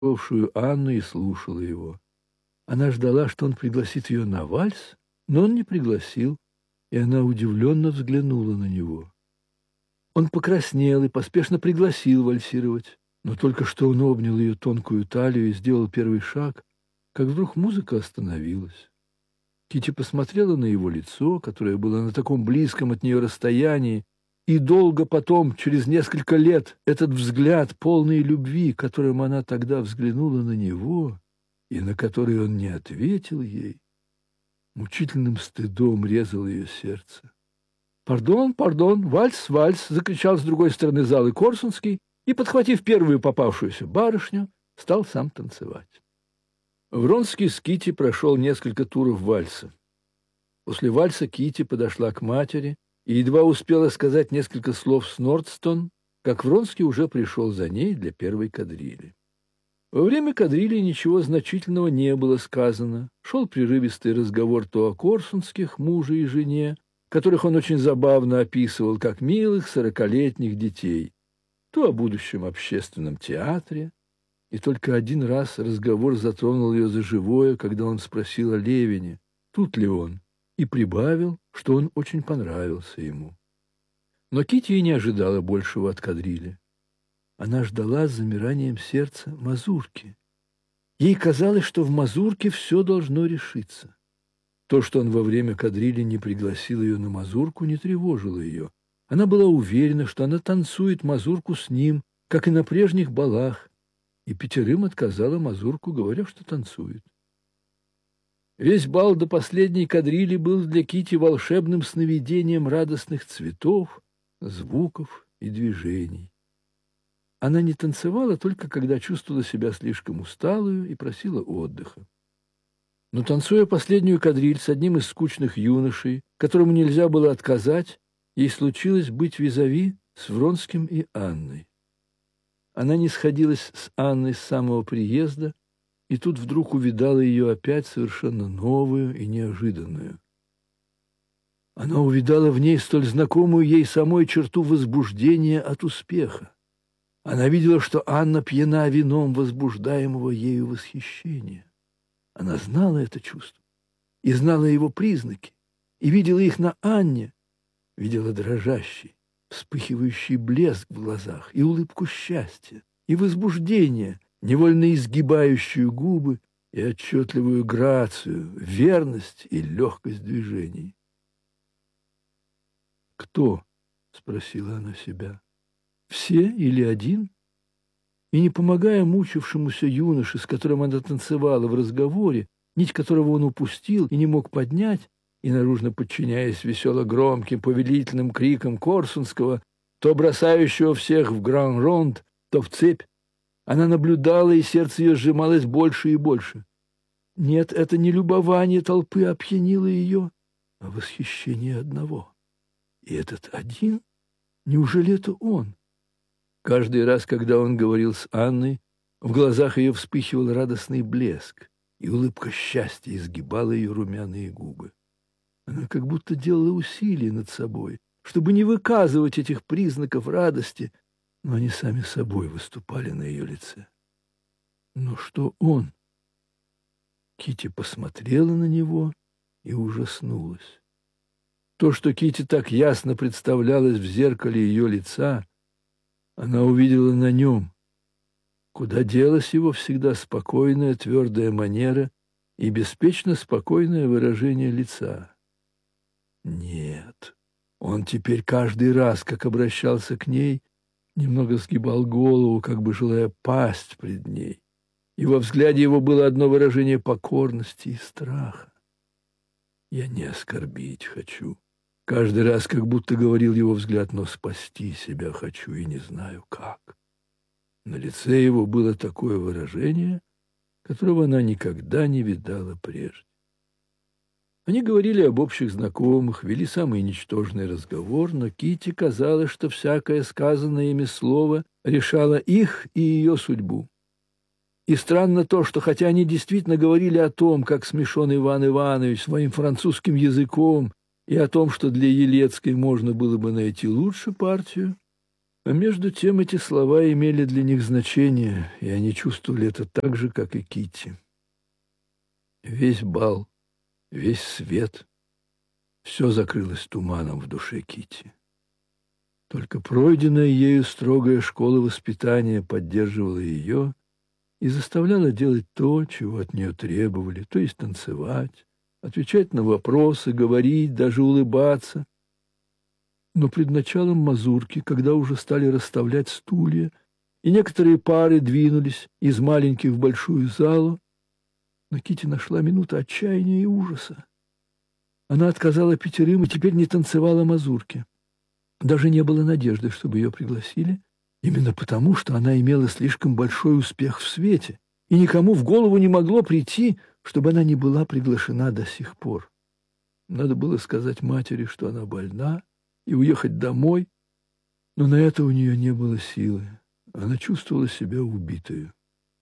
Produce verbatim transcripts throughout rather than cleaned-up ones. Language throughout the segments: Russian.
бывшую Анну и слушала его. Она ждала, что он пригласит ее на вальс, но он не пригласил, и она удивленно взглянула на него. Он покраснел и поспешно пригласил вальсировать, но только что он обнял ее тонкую талию и сделал первый шаг, как вдруг музыка остановилась. Кити посмотрела на его лицо, которое было на таком близком от нее расстоянии, и долго потом, через несколько лет, этот взгляд, полный любви, которым она тогда взглянула на него, и на который он не ответил ей, мучительным стыдом резал ее сердце. «Пардон, пардон, вальс, вальс!» — закричал с другой стороны залы Корсунский и, подхватив первую попавшуюся барышню, стал сам танцевать. Вронский с Кити прошел несколько туров вальса. После вальса Кити подошла к матери и едва успела сказать несколько слов с Нордстон, как Вронский уже пришел за ней для первой кадрили. Во время кадрили ничего значительного не было сказано. Шел прерывистый разговор то о Корсунских, муже и жене, которых он очень забавно описывал как милых сорокалетних детей, то о будущем общественном театре, и только один раз разговор затронул ее за живое, когда он спросил о Левине, тут ли он, и прибавил, что он очень понравился ему. Но Кити и не ожидала большего от кадрили. Она ждала с замиранием сердца мазурки. Ей казалось, что в мазурке все должно решиться. То, что он во время кадрили не пригласил ее на мазурку, не тревожило ее. Она была уверена, что она танцует мазурку с ним, как и на прежних балах, и пятерым отказала мазурку, говоря, что танцует. Весь бал до последней кадрили был для Кити волшебным сновидением радостных цветов, звуков и движений. Она не танцевала только когда чувствовала себя слишком усталую и просила отдыха. Но, танцуя последнюю кадриль с одним из скучных юношей, которому нельзя было отказать, ей случилось быть визави с Вронским и Анной. Она не сходилась с Анной с самого приезда, и тут вдруг увидала ее опять совершенно новую и неожиданную. Она увидала в ней столь знакомую ей самой черту возбуждения от успеха. Она видела, что Анна пьяна вином возбуждаемого ею восхищения. Она знала это чувство и знала его признаки, и видела их на Анне, видела дрожащий, вспыхивающий блеск в глазах, и улыбку счастья, и возбуждение, невольно изгибающую губы, и отчетливую грацию, верность и легкость движений. «Кто?» — спросила она себя. «Все или один?» И, не помогая мучившемуся юноше, с которым она танцевала в разговоре, нить которого он упустил и не мог поднять, и, наружно подчиняясь весело громким повелительным крикам Корсунского, то бросающего всех в гран-ронд, то в цепь, она наблюдала, и сердце ее сжималось больше и больше. Нет, это не любование толпы опьянило ее, а восхищение одного. И этот один, неужели это он? Каждый раз, когда он говорил с Анной, в глазах ее вспыхивал радостный блеск, и улыбка счастья изгибала ее румяные губы. Она как будто делала усилия над собой, чтобы не выказывать этих признаков радости, но они сами собой выступали на ее лице. Но что он? Кити посмотрела на него и ужаснулась. То, что Кити так ясно представлялось в зеркале ее лица, она увидела на нем. Куда делась его всегда спокойная, твердая манера и беспечно спокойное выражение лица? Нет, он теперь каждый раз, как обращался к ней, немного сгибал голову, как бы желая пасть пред ней. И во взгляде его было одно выражение покорности и страха. «Я не оскорбить хочу». Каждый раз как будто говорил его взгляд, но спасти себя хочу и не знаю как. На лице его было такое выражение, которого она никогда не видала прежде. Они говорили об общих знакомых, вели самый ничтожный разговор, но Кити казалось, что всякое сказанное ими слово решало их и ее судьбу. И странно то, что хотя они действительно говорили о том, как смешон Иван Иванович своим французским языком, и о том, что для Елецкой можно было бы найти лучше партию, А между тем эти слова имели для них значение, и они чувствовали это так же, как и Китти. Весь бал, весь свет, все закрылось туманом в душе Китти. Только пройденная ею строгая школа воспитания поддерживала ее и заставляла делать то, чего от нее требовали, то есть танцевать, отвечать на вопросы, говорить, даже улыбаться. Но пред началом мазурки, когда уже стали расставлять стулья, и некоторые пары двинулись из маленьких в большую залу, но Китти нашла минуту отчаяния и ужаса. Она отказала пятерым и теперь не танцевала мазурки. Даже не было надежды, чтобы ее пригласили, именно потому, что она имела слишком большой успех в свете, и никому в голову не могло прийти, чтобы она не была приглашена до сих пор. Надо было сказать матери, что она больна, и уехать домой, но на это у нее не было силы. Она чувствовала себя убитою.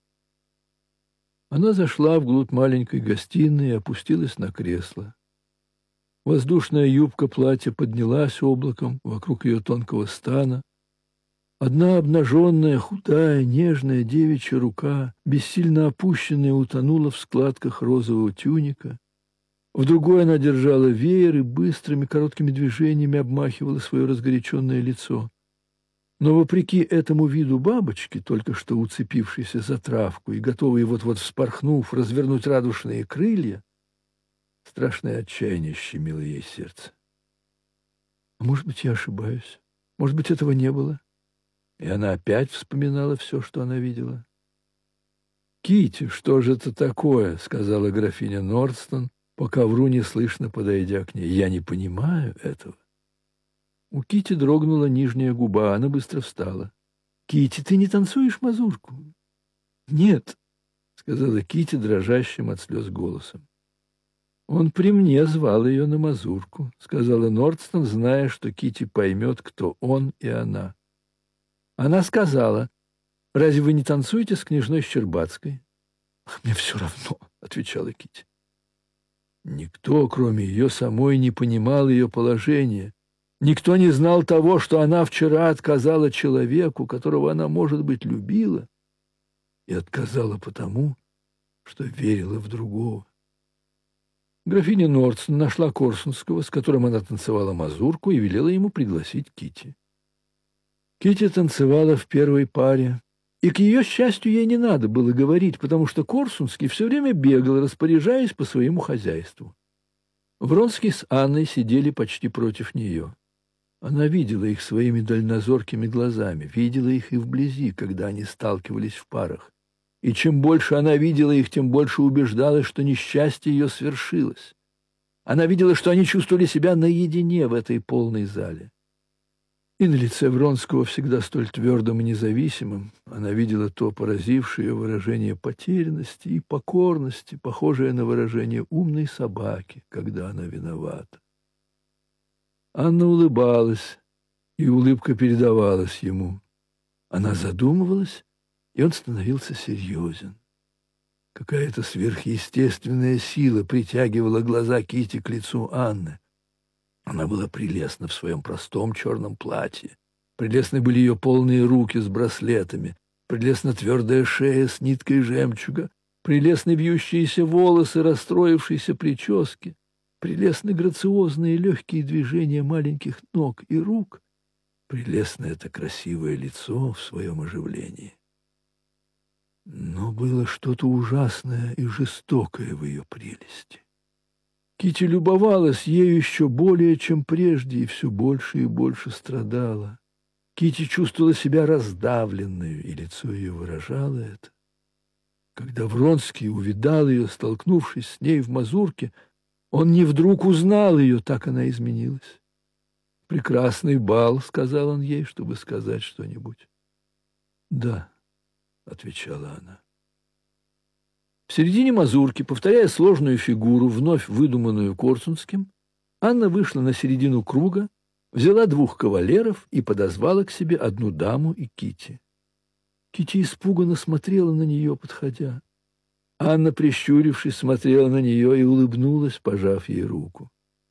Она зашла вглубь маленькой гостиной и опустилась на кресло. Воздушная юбка платья поднялась облаком вокруг ее тонкого стана. Одна обнаженная, худая, нежная девичья рука, бессильно опущенная, утонула в складках розового тюника. В другой она держала веер и быстрыми короткими движениями обмахивала свое разгоряченное лицо. Но вопреки этому виду бабочки, только что уцепившейся за травку и готовой вот-вот вспорхнув, развернуть радужные крылья, страшное отчаяние щемило ей сердце. А может быть, я ошибаюсь? Может быть, этого не было? И она опять вспоминала все, что она видела. «Китти, что же это такое?» — сказала графиня Нордстон, пока Вру неслышно подойдя к ней. «Я не понимаю этого». У Китти дрогнула нижняя губа, она быстро встала. «Китти, ты не танцуешь мазурку?» «Нет», — сказала Китти дрожащим от слез голосом. «Он при мне звал ее на мазурку», — сказала Нордстон, зная, что Китти поймет, кто он и она. Она сказала: «Разве вы не танцуете с княжной Щербацкой?» «Мне все равно», — отвечала Китти. Никто, кроме ее самой, не понимал ее положения. Никто не знал того, что она вчера отказала человеку, которого она, может быть, любила, и отказала потому, что верила в другого. Графиня Нордстон нашла Корсунского, с которым она танцевала мазурку, и велела ему пригласить Китти. Китти танцевала в первой паре, и, к ее счастью, ей не надо было говорить, потому что Корсунский все время бегал, распоряжаясь по своему хозяйству. Вронский с Анной сидели почти против нее. Она видела их своими дальнозоркими глазами, видела их и вблизи, когда они сталкивались в парах. И чем больше она видела их, тем больше убеждалась, что несчастье ее свершилось. Она видела, что они чувствовали себя наедине в этой полной зале. И на лице Вронского, всегда столь твердым и независимым, она видела то поразившее выражение потерянности и покорности, похожее на выражение умной собаки, когда она виновата. Анна улыбалась, и улыбка передавалась ему. Она задумывалась, и он становился серьезен. Какая-то сверхъестественная сила притягивала глаза Китти к лицу Анны. Она была прелестна в своем простом черном платье. Прелестны были ее полные руки с браслетами, прелестна твердая шея с ниткой жемчуга, прелестны вьющиеся волосы, расстроившиеся прически, прелестны грациозные легкие движения маленьких ног и рук, прелестно это красивое лицо в своем оживлении. Но было что-то ужасное и жестокое в ее прелести. Китти любовалась ею еще более, чем прежде, и все больше и больше страдала. Китти чувствовала себя раздавленной, и лицо ее выражало это. Когда Вронский увидал ее, столкнувшись с ней в мазурке, он не вдруг узнал ее, так она изменилась. «Прекрасный бал», — сказал он ей, чтобы сказать что-нибудь. «Да», — отвечала она. В середине мазурки, повторяя сложную фигуру, вновь выдуманную Корсунским, Анна вышла на середину круга, взяла двух кавалеров и подозвала к себе одну даму и Китти. Китти испуганно смотрела на нее, подходя. Анна, прищурившись, смотрела на нее и улыбнулась, пожав ей руку.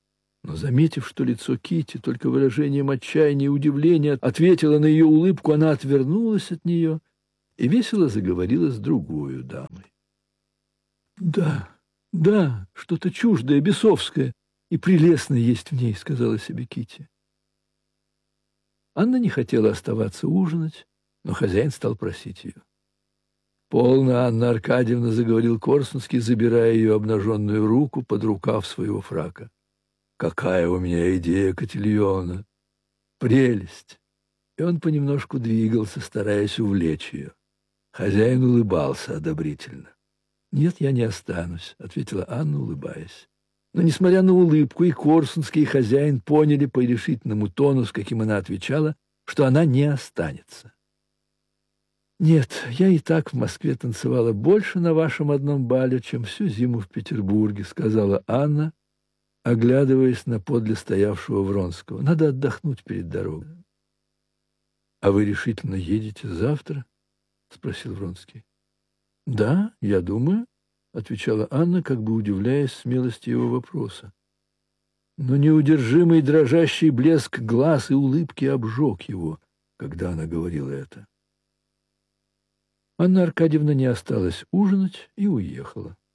Но, заметив, что лицо Кити только выражением отчаяния и удивления ответило на ее улыбку, она отвернулась от нее и весело заговорила с другой дамой. «Да, да, что-то чуждое, бесовское и прелестное есть в ней», — сказала себе Кити. Анна не хотела оставаться ужинать, но хозяин стал просить ее. «Полно, Анна Аркадьевна», — заговорил Корсунский, забирая ее обнаженную руку под рукав своего фрака. «Какая у меня идея котильона! Прелесть!» И он понемножку двигался, стараясь увлечь ее. Хозяин улыбался одобрительно. «Нет, я не останусь», — ответила Анна, улыбаясь. Но, несмотря на улыбку, и Корсунский, и хозяин поняли по решительному тону, с каким она отвечала, что она не останется. «Нет, я и так в Москве танцевала больше на вашем одном бале, чем всю зиму в Петербурге», — сказала Анна, оглядываясь на подле стоявшего Вронского. «Надо отдохнуть перед дорогой». «А вы решительно едете завтра?» — спросил Вронский. «Да, я думаю», — отвечала Анна, как бы удивляясь смелости его вопроса. Но неудержимый дрожащий блеск глаз и улыбки обжег его, когда она говорила это. Анна Аркадьевна не осталась ужинать и уехала.